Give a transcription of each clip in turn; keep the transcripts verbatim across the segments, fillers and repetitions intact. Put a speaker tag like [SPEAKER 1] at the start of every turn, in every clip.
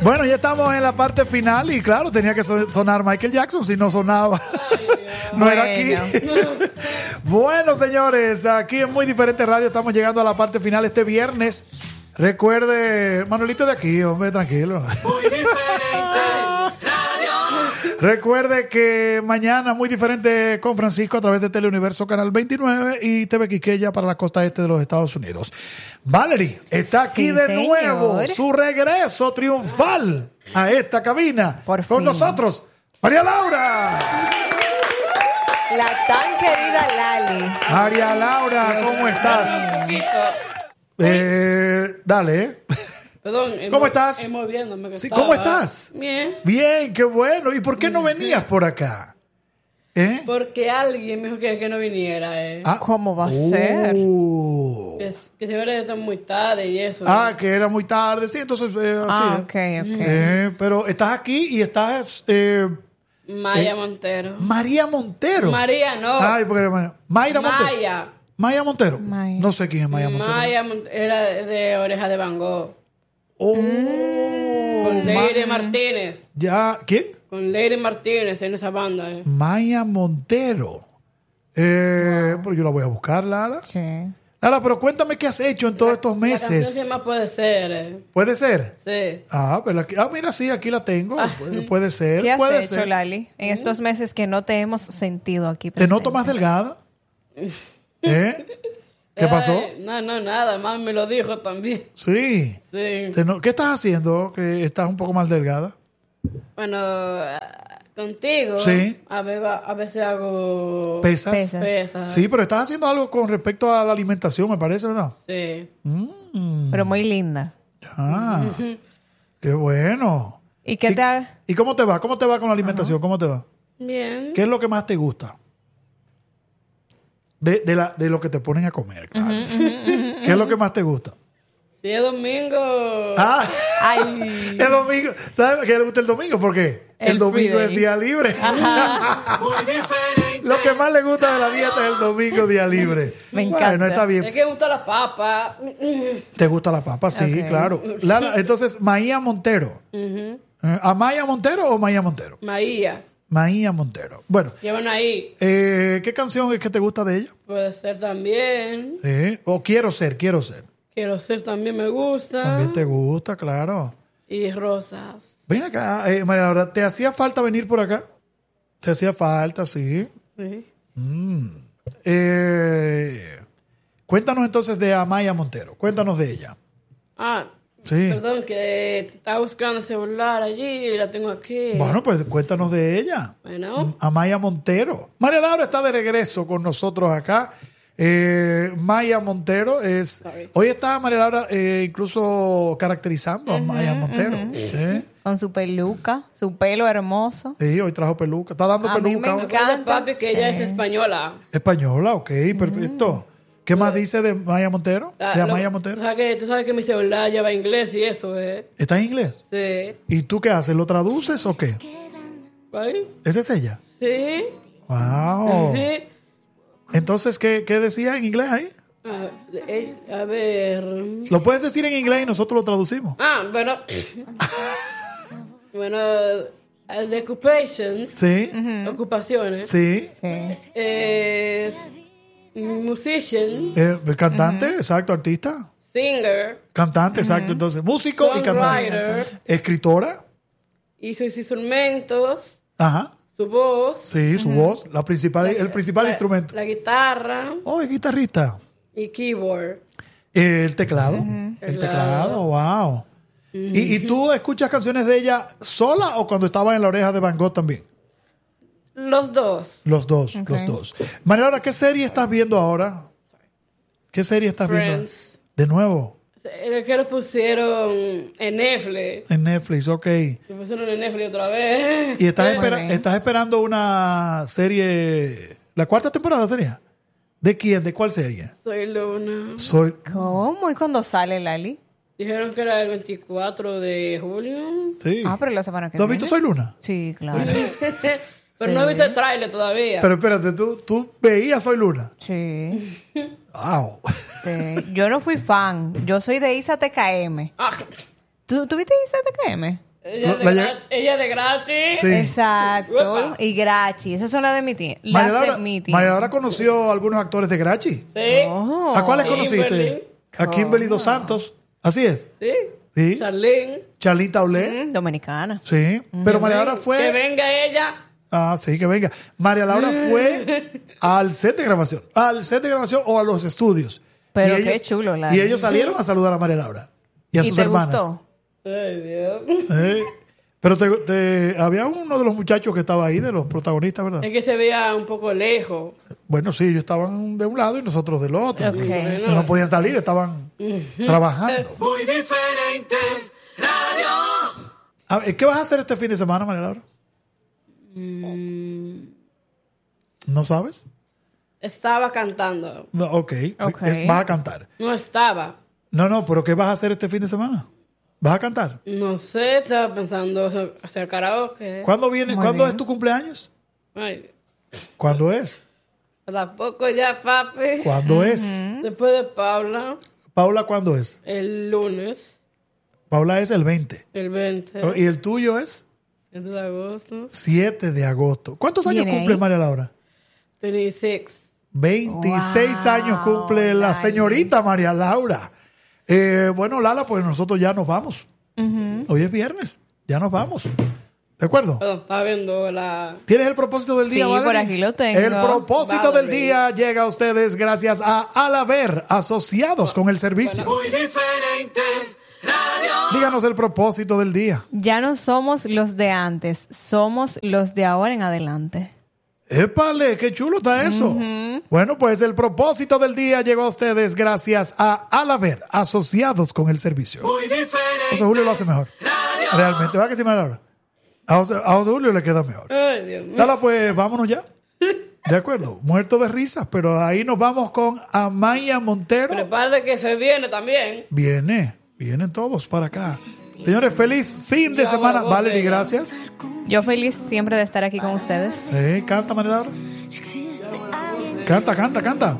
[SPEAKER 1] Bueno, ya estamos en la parte final y claro, tenía que sonar Michael Jackson, si no sonaba. No era aquí. Bueno, señores, aquí en Muy Diferente Radio estamos llegando a la parte final este viernes. Recuerde, Manuelito de aquí, hombre, tranquilo. Muy Diferente Radio. Recuerde que mañana Muy Diferente con Francisco a través de Teleuniverso Canal veintinueve y T V Quiqueya para la costa este de los Estados Unidos. Valerie está aquí sí, de señor. nuevo, su regreso triunfal a esta cabina.
[SPEAKER 2] Por
[SPEAKER 1] con
[SPEAKER 2] fin.
[SPEAKER 1] nosotros, María Laura.
[SPEAKER 2] La tan querida Lali.
[SPEAKER 1] María Laura, Dios ¿cómo estás? Eh, dale, ¿eh?
[SPEAKER 3] Perdón,
[SPEAKER 1] ¿Cómo estás?
[SPEAKER 3] Moviéndome que
[SPEAKER 1] sí,
[SPEAKER 3] estaba.
[SPEAKER 1] ¿Cómo estás?
[SPEAKER 3] Bien.
[SPEAKER 1] Bien, qué bueno. ¿Y por qué no venías por acá? ¿Eh?
[SPEAKER 3] Porque alguien me dijo que, que no viniera. Eh.
[SPEAKER 1] Ah,
[SPEAKER 2] ¿Cómo va a
[SPEAKER 1] uh.
[SPEAKER 2] ser?
[SPEAKER 3] Que, que siempre está muy tarde y eso.
[SPEAKER 1] Ah,
[SPEAKER 3] ¿no?
[SPEAKER 1] que era muy tarde, sí, entonces... Eh,
[SPEAKER 2] ah,
[SPEAKER 1] sí,
[SPEAKER 2] ok, ok.
[SPEAKER 1] Eh, pero estás aquí y estás... Eh,
[SPEAKER 3] Maya
[SPEAKER 1] eh,
[SPEAKER 3] Montero.
[SPEAKER 1] María Montero.
[SPEAKER 3] María, no.
[SPEAKER 1] Ay, porque era Mayra Montero.
[SPEAKER 3] Maya.
[SPEAKER 1] Maya Montero.
[SPEAKER 2] Maya.
[SPEAKER 1] No sé quién es Maya Montero.
[SPEAKER 3] Maya Mont- era de Oreja de Van Gogh.
[SPEAKER 1] Oh,
[SPEAKER 3] Con Leire
[SPEAKER 1] Ma-
[SPEAKER 3] Martínez.
[SPEAKER 1] Ya, ¿quién?
[SPEAKER 3] Con Leire Martínez en esa banda. Eh.
[SPEAKER 1] Maya Montero. Eh,
[SPEAKER 3] Wow.
[SPEAKER 1] Pero yo la voy a buscar, Lara.
[SPEAKER 2] Sí.
[SPEAKER 1] Lara, pero cuéntame qué has hecho en todos estos
[SPEAKER 3] La canción
[SPEAKER 1] meses.
[SPEAKER 3] se llama Puede Ser. Eh.
[SPEAKER 1] ¿Puede ser?
[SPEAKER 3] Sí.
[SPEAKER 1] Ah, pero aquí, ah, mira, sí, aquí la tengo. Puede, puede ser.
[SPEAKER 2] ¿Qué has
[SPEAKER 1] puede
[SPEAKER 2] hecho,
[SPEAKER 1] ser.
[SPEAKER 2] Lali, en estos meses que no te hemos sentido aquí
[SPEAKER 1] ¿Te
[SPEAKER 2] presente?
[SPEAKER 1] noto más delgada? ¿Eh? ¿Qué pasó?
[SPEAKER 3] Ay, no, no, nada. Más me lo dijo también.
[SPEAKER 1] Sí.
[SPEAKER 3] Sí.
[SPEAKER 1] Te no- ¿Qué estás haciendo que estás un poco más delgada?
[SPEAKER 3] Bueno, ah, contigo.
[SPEAKER 1] Sí.
[SPEAKER 3] A, ve- a veces hago
[SPEAKER 1] ¿Pesas?
[SPEAKER 2] Pesas.
[SPEAKER 3] pesas.
[SPEAKER 1] Sí, pero estás haciendo algo con respecto a la alimentación, me parece, ¿verdad?
[SPEAKER 3] Sí.
[SPEAKER 1] Mm,
[SPEAKER 2] Pero muy linda.
[SPEAKER 1] ah, qué bueno.
[SPEAKER 2] ¿Y qué
[SPEAKER 1] ¿Y,
[SPEAKER 2] te ha...
[SPEAKER 1] ¿Y cómo te va? ¿Cómo te va con la alimentación? ¿Cómo te va?
[SPEAKER 3] Bien.
[SPEAKER 1] ¿Qué es lo que más te gusta? De, de, la, de lo que te ponen a comer, claro. ¿Qué es lo que más te gusta?
[SPEAKER 3] Si es domingo.
[SPEAKER 1] Ah,
[SPEAKER 2] Ay.
[SPEAKER 1] el domingo. ¿Sabes qué le gusta el domingo? ¿Por qué? El,
[SPEAKER 2] El
[SPEAKER 1] domingo
[SPEAKER 2] free
[SPEAKER 1] es
[SPEAKER 2] day.
[SPEAKER 1] día libre. Lo que más le gusta de la dieta es el domingo, día libre.
[SPEAKER 2] Me
[SPEAKER 1] Bueno,
[SPEAKER 2] encanta.
[SPEAKER 1] está bien.
[SPEAKER 3] Es que me gusta la papa.
[SPEAKER 1] ¿Te gusta la papa? Sí,
[SPEAKER 2] Ok.
[SPEAKER 1] claro. Lala, entonces, Maía Montero.
[SPEAKER 3] Ujú.
[SPEAKER 1] Eh, ¿Amaya Montero o Maía Montero?
[SPEAKER 3] Maía.
[SPEAKER 1] Maía Montero. Bueno,
[SPEAKER 3] Llevan ahí.
[SPEAKER 1] eh, ¿qué canción es que te gusta de ella?
[SPEAKER 3] Puede ser también.
[SPEAKER 1] Eh, O Quiero Ser, Quiero Ser.
[SPEAKER 3] Quiero ser también me gusta.
[SPEAKER 1] También te gusta, claro.
[SPEAKER 3] Y rosas.
[SPEAKER 1] Ven acá, eh, María Laura, ¿te hacía falta venir por acá? ¿Te hacía falta, sí?
[SPEAKER 3] Sí.
[SPEAKER 1] Mm. Eh, cuéntanos entonces de Amaya Montero. Cuéntanos de ella.
[SPEAKER 3] Ah,
[SPEAKER 1] Sí.
[SPEAKER 3] perdón, que estaba buscando el celular allí y la tengo aquí.
[SPEAKER 1] Bueno, pues cuéntanos de ella.
[SPEAKER 3] Bueno.
[SPEAKER 1] Amaya Montero. María Laura está de regreso con nosotros acá. Eh, Maya Montero es...
[SPEAKER 3] Sorry.
[SPEAKER 1] Hoy está María Laura eh, incluso caracterizando a Maya Montero. ¿Eh?
[SPEAKER 2] Con su peluca, su pelo hermoso.
[SPEAKER 1] Sí, hoy trajo peluca. Está dando
[SPEAKER 2] A mí
[SPEAKER 1] peluca.
[SPEAKER 2] me
[SPEAKER 1] hoy.
[SPEAKER 2] encanta.
[SPEAKER 3] Recuerda, papi, que ella es
[SPEAKER 2] Sí.
[SPEAKER 3] española.
[SPEAKER 1] Española, ok, perfecto. ¿Qué más dice de Maya Montero?
[SPEAKER 3] Ah,
[SPEAKER 1] De
[SPEAKER 3] lo-
[SPEAKER 1] Amaya
[SPEAKER 3] Tú
[SPEAKER 1] Montero.
[SPEAKER 3] sabes, que, tú sabes que mi celular lleva inglés y eso, ¿eh?
[SPEAKER 1] ¿Está en inglés?
[SPEAKER 3] Sí.
[SPEAKER 1] ¿Y tú qué haces? ¿Lo traduces o qué?
[SPEAKER 3] ¿Vale?
[SPEAKER 1] ¿Esa es ella?
[SPEAKER 3] Sí.
[SPEAKER 1] Wow.
[SPEAKER 3] Sí.
[SPEAKER 1] Entonces, ¿qué, qué decía en inglés ahí?
[SPEAKER 3] Ah, eh, a ver.
[SPEAKER 1] Lo puedes decir en inglés y nosotros lo traducimos.
[SPEAKER 3] Ah, bueno. bueno, uh, the occupations,
[SPEAKER 1] Sí,
[SPEAKER 3] ocupaciones,
[SPEAKER 1] sí.
[SPEAKER 2] Sí.
[SPEAKER 3] es musician,
[SPEAKER 1] Eh, el cantante, exacto, artista.
[SPEAKER 3] singer,
[SPEAKER 1] Cantante, exacto. Entonces, músico y cantante.
[SPEAKER 3] songwriter,
[SPEAKER 1] Escritora.
[SPEAKER 3] y sus instrumentos,
[SPEAKER 1] Ajá.
[SPEAKER 3] su voz,
[SPEAKER 1] Sí, su voz, la principal, el principal
[SPEAKER 3] la-
[SPEAKER 1] instrumento.
[SPEAKER 3] la guitarra
[SPEAKER 1] Oh, es guitarrista.
[SPEAKER 3] y keyboard.
[SPEAKER 1] El teclado. El
[SPEAKER 3] Teclado.
[SPEAKER 1] teclado, wow. ¿Y, ¿Y tú escuchas canciones de ella sola o cuando estaba en la oreja de Van Gogh también?
[SPEAKER 3] Los dos.
[SPEAKER 1] Los dos,
[SPEAKER 2] Ok.
[SPEAKER 1] los dos. María Laura, ¿qué serie estás viendo ahora? ¿Qué serie estás viendo?
[SPEAKER 3] Friends.
[SPEAKER 1] De nuevo,
[SPEAKER 3] El que lo pusieron en Netflix.
[SPEAKER 1] en Netflix, ok.
[SPEAKER 3] Lo pusieron en Netflix otra vez.
[SPEAKER 1] ¿Y estás,
[SPEAKER 2] Muy
[SPEAKER 1] espera-
[SPEAKER 2] bien.
[SPEAKER 1] estás esperando una serie, la cuarta temporada sería? ¿De quién? ¿De cuál serie?
[SPEAKER 3] Soy Luna.
[SPEAKER 1] Soy...
[SPEAKER 2] ¿Cómo? ¿Y cuándo sale, Lali?
[SPEAKER 3] Dijeron que era el veinticuatro de julio.
[SPEAKER 1] Sí.
[SPEAKER 2] Ah, pero la semana que
[SPEAKER 1] ¿Tú has
[SPEAKER 2] viene.
[SPEAKER 1] visto Soy Luna?
[SPEAKER 2] Sí, claro.
[SPEAKER 3] Pero no he visto el tráiler todavía.
[SPEAKER 1] Pero espérate, ¿tú, tú veías Soy Luna?
[SPEAKER 2] Sí,
[SPEAKER 1] Wow.
[SPEAKER 2] sí. Yo no fui fan. Yo soy de Isa T K M.
[SPEAKER 3] Ah,
[SPEAKER 2] ¿Tú, ¿tú viste Isa T K M?
[SPEAKER 3] Ella, de
[SPEAKER 1] La-
[SPEAKER 3] gra- ella de gratis.
[SPEAKER 1] Sí.
[SPEAKER 2] Exacto.
[SPEAKER 3] Uepa.
[SPEAKER 2] Y Grachi. Esas son las de mi tía. Las
[SPEAKER 1] María
[SPEAKER 2] de
[SPEAKER 1] Laura,
[SPEAKER 2] mi tía.
[SPEAKER 1] María Laura conoció a algunos actores de Grachi.
[SPEAKER 3] Sí.
[SPEAKER 2] Oh.
[SPEAKER 1] ¿A cuáles
[SPEAKER 3] Kimberly.
[SPEAKER 1] conociste? A Kimberly Dos Santos. Así es.
[SPEAKER 3] Sí.
[SPEAKER 1] Sí.
[SPEAKER 3] Charlene.
[SPEAKER 1] Charlita Olé.
[SPEAKER 2] Mm, Dominicana.
[SPEAKER 1] Sí. Pero María Laura
[SPEAKER 3] Que
[SPEAKER 1] fue.
[SPEAKER 3] venga ella.
[SPEAKER 1] Ah, sí, que venga. María Laura fue al set de grabación. Al set de grabación o a los estudios.
[SPEAKER 2] Pero
[SPEAKER 1] Y
[SPEAKER 2] qué chulo, Lali.
[SPEAKER 1] Y ellos salieron a saludar a María Laura. Y a
[SPEAKER 2] ¿Y
[SPEAKER 1] sus
[SPEAKER 2] te
[SPEAKER 1] hermanas.
[SPEAKER 2] gustó?
[SPEAKER 3] Ay, Dios.
[SPEAKER 1] Eh, Pero te, te- había uno de los muchachos que estaba ahí, de los protagonistas, ¿verdad?
[SPEAKER 3] Es que se veía un poco lejos.
[SPEAKER 1] Bueno, sí, ellos estaban de un lado y nosotros del otro.
[SPEAKER 2] Ok.
[SPEAKER 1] Que no podían salir, estaban trabajando.
[SPEAKER 4] Muy diferente, radio.
[SPEAKER 1] A ver, ¿qué vas a hacer este fin de semana, María Laura?
[SPEAKER 3] Mm,
[SPEAKER 1] ¿No sabes?
[SPEAKER 3] estaba cantando.
[SPEAKER 1] No, ok.
[SPEAKER 2] Ok.
[SPEAKER 1] Es- vas a cantar.
[SPEAKER 3] No estaba.
[SPEAKER 1] No, no, pero ¿qué vas a hacer este fin de semana? ¿Vas a cantar?
[SPEAKER 3] No sé, estaba pensando hacer- hacer karaoke.
[SPEAKER 1] ¿Cuándo viene?
[SPEAKER 2] Muy
[SPEAKER 1] ¿Cuándo
[SPEAKER 2] bien.
[SPEAKER 1] es tu cumpleaños?
[SPEAKER 3] Ay,
[SPEAKER 1] ¿Cuándo es?
[SPEAKER 3] tampoco ya, papi.
[SPEAKER 1] ¿Cuándo es?
[SPEAKER 3] Después de Paula,
[SPEAKER 1] Paula, ¿cuándo es?
[SPEAKER 3] el lunes,
[SPEAKER 1] Paula es el veinte.
[SPEAKER 3] el veinte,
[SPEAKER 1] ¿Y el tuyo es?
[SPEAKER 3] el de agosto,
[SPEAKER 1] siete de agosto. ¿Cuántos años
[SPEAKER 2] Viene
[SPEAKER 1] cumple
[SPEAKER 2] ahí.
[SPEAKER 1] María Laura?
[SPEAKER 3] veintiséis.
[SPEAKER 1] veintiséis
[SPEAKER 2] Wow,
[SPEAKER 1] años cumple la
[SPEAKER 2] Lali.
[SPEAKER 1] señorita María Laura. Eh, bueno, Lala, pues nosotros ya nos vamos. Hoy es viernes, ya nos vamos. ¿De acuerdo?
[SPEAKER 3] Perdón, estaba viendo la...
[SPEAKER 1] ¿Tienes el propósito del día,
[SPEAKER 2] Sí,
[SPEAKER 1] Valerie?
[SPEAKER 2] por aquí lo tengo.
[SPEAKER 1] El propósito del
[SPEAKER 3] Valerie.
[SPEAKER 1] día llega a ustedes gracias a Alaver, asociados con el servicio.
[SPEAKER 4] Muy diferente, radio.
[SPEAKER 1] Díganos el propósito del día.
[SPEAKER 2] Ya no somos los de antes, somos los de ahora en adelante.
[SPEAKER 1] ¡Épale! ¡Qué chulo está eso! Bueno, pues el propósito del día llegó a ustedes gracias a Alaver, asociados con el servicio.
[SPEAKER 4] Muy diferente,
[SPEAKER 1] José Julio lo hace mejor. Realmente, ¿va que sí, María Laura? A José, a José Julio le queda mejor.
[SPEAKER 3] Ay, Dios mío.
[SPEAKER 1] Dala, pues vámonos ya. De acuerdo, muerto de risas, pero ahí nos vamos con Amaya Montero.
[SPEAKER 3] Prepárate que se viene también.
[SPEAKER 1] Viene, vienen todos para acá. Señores, feliz fin de
[SPEAKER 3] Yo hago
[SPEAKER 1] semana.
[SPEAKER 3] la voz
[SPEAKER 1] Valerie,
[SPEAKER 3] de ella.
[SPEAKER 1] gracias.
[SPEAKER 2] Yo feliz siempre de estar aquí con ustedes.
[SPEAKER 1] Eh, canta, María Laura. Canta, canta, canta.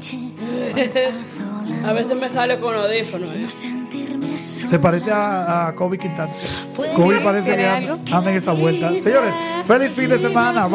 [SPEAKER 3] A veces me sale con audífonos. ¿eh?
[SPEAKER 1] Se parece a, a Kobe Quintana. Kobe parece que
[SPEAKER 2] ¿Tiene
[SPEAKER 1] anda,
[SPEAKER 2] algo?
[SPEAKER 1] anda en esa vuelta. Señores, feliz fin de semana.